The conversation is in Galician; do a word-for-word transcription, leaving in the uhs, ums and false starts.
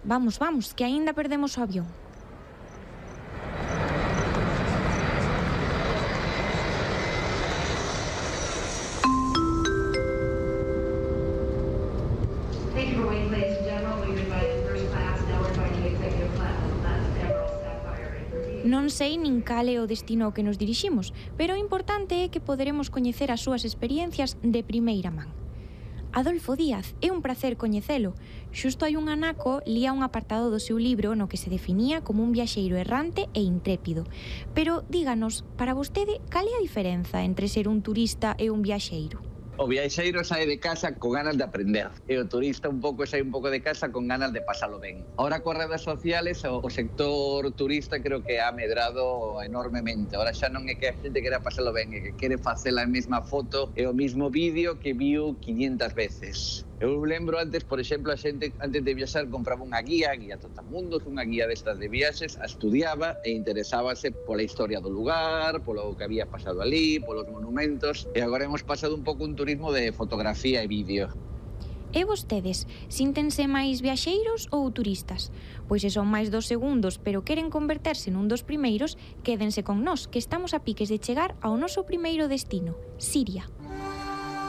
Vamos, vamos, que aínda perdemos o avión. Non sei nin cal é o destino ao que nos diriximos, pero o importante é que poderemos coñecer as súas experiencias de primeira man. Adolfo Díaz, é un placer coñecelo. Xusto hai un anaco lía un apartado do seu libro no que se definía como un viaxeiro errante e intrépido. Pero díganos, para vostede, cal é a diferenza entre ser un turista e un viaxeiro? O viaxeiro sae de casa con ganas de aprender e o turista un pouco sae un pouco de casa con ganas de pasalo ben. Ahora coas redes sociales o, o sector turista creo que ha medrado enormemente. Ahora xa non é que a xente quera pasalo ben, é que quere facer a mesma foto e o mismo vídeo que viu quinientas veces. Eu lembro antes, por exemplo, a xente antes de viaxar compraba unha guía, guía Trotamundos, unha guía destas de viaxes, a estudiaba e interesábase pola historia do lugar, polo que había pasado ali, polos monumentos, e agora hemos pasado un pouco un turismo de fotografía e vídeo. E vostedes, síntense máis viaxeiros ou turistas? Pois se son máis dos segundos, pero queren converterse nun dos primeiros, quédense con nós, que estamos a piques de chegar ao noso primeiro destino, Siria.